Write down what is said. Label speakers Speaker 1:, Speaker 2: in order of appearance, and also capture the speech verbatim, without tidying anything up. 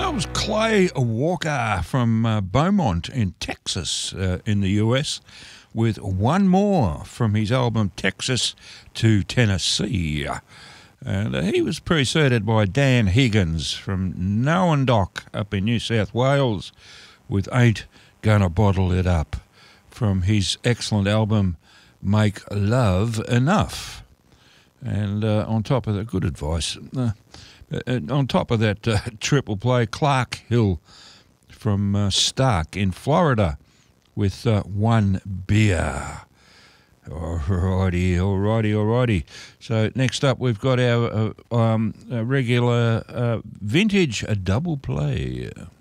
Speaker 1: That was Clay Walker from uh, Beaumont in Texas uh, in the U S with One More from his album Texas to Tennessee. And uh, he was preceded by Dan Higgins from Nowendock up in New South Wales with Ain't Gonna Bottle It Up from his excellent album Make Love Enough. And uh, on top of that, good advice. Uh, uh, on top of that, uh, triple play, Clark Hill from uh, Stark in Florida with uh, One Beer. Alrighty, alrighty, alrighty. So next up, we've got our uh, um, uh, regular uh, vintage a double play.